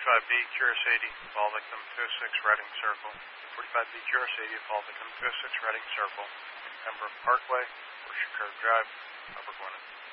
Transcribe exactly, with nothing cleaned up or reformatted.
forty-five B, Curious eighty, fall victim two oh six, Reading Circle. forty-five B, Curious eighty, fall victim two oh six, Reading Circle. Pembroke Parkway, or Shakir Drive, Upper Gwinnett.